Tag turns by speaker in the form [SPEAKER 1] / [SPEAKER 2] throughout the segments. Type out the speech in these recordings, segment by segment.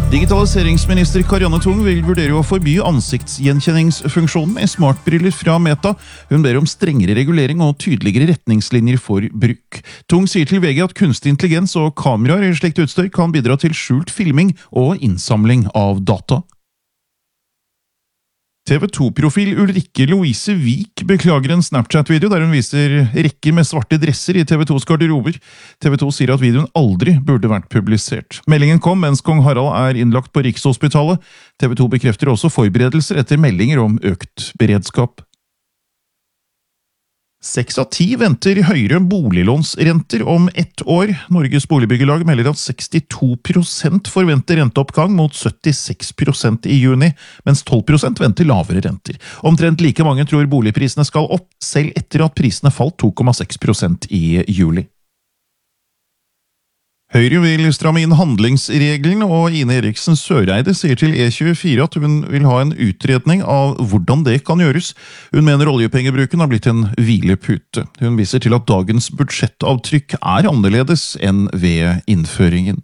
[SPEAKER 1] Digitaliseringsminister Karianne Tung vil vurdere å forby ansiktsgjenkjenningsfunksjonen i smartbriller fra Meta. Hun ber om strengere regulering og tydeligere retningslinjer for bruk. Tung sier til VG at kunstig intelligens og kameraer i slikt utstyr kan bidra til skjult filming og innsamling av data. TV2-profil Ulrikke Louise Vik beklager en Snapchat-video der hun viser rekker med svarte dresser i TV2s garderober. TV2 sier at videoen aldri burde vært publisert. Meldingen kom mens kong Harald er innlagt på Rikshospitalet. TV2 bekrefter også forberedelser etter meldinger om økt beredskap. 6 av 10 venter høyere boliglånsrenter om 1 år. Norges Boligbyggelag melder at 62% forventer renteoppgang mot 76% i juni, mens 12% venter lavere renter. Omtrent like mange tror boligprisene skal opp, selv etter at prisene falt 2,6% i juli. Høyre vil stramme inn handlingsregelen, og Ine Eriksen Søreide sier til E24 at hun vil ha en utredning av hvordan det kan gjøres. Hun mener oljepengebruken har blitt en hvilepute. Hun viser til at dagens budsjettavtrykk er annerledes enn ved innføringen.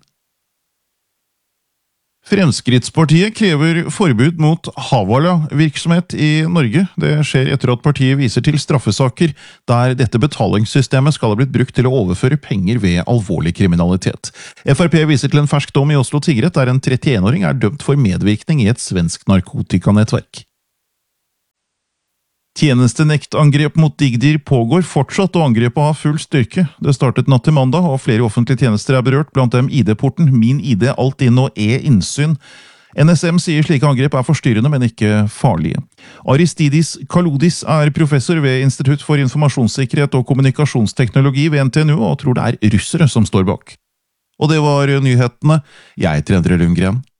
[SPEAKER 1] Fremskrittspartiet krever forbud mot Havala-virksomhet i Norge. Det skjer etter at partiet viser til straffesaker der dette betalingssystemet skal ha blitt brukt til å overføre penger ved alvorlig kriminalitet. FrP viser til en fersk dom i Oslo tingrett der en 31-åring er dømt for medvirkning i et svensk narkotikanettverk. Tjenestenektangrep mot Digdir pågår fortsatt, og angrepet har full styrke. Det startet natt til mandag, og flere offentlige tjenester er berørt, blant dem ID-porten, Min ID, Altinn og E-innsyn. NSM sier slike angrep er forstyrrende, men ikke farlige. Aristidis Kalodis er professor ved Institutt for informasjonssikkerhet og kommunikasjonsteknologi ved NTNU, og tror det er russere som står bak. Og det var nyhetene. Jeg heter Endre Lundgren.